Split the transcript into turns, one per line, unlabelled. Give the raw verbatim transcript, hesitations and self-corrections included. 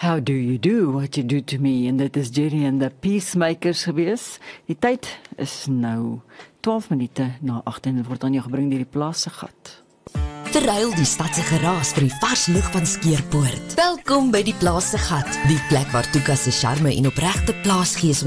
How do you do what you do to me? En dit is Jerry en the Peacemakers gewees. Die tyd is nou twaalf minute na agt en dit word aan jou gebring deur die Plaas se Gat.
Terwyl die stad se geraas vir die vars lug van Skeerpoort. Welkom by die Plaas se Gat, die plek waar Tuka se charme en opregte plaasgees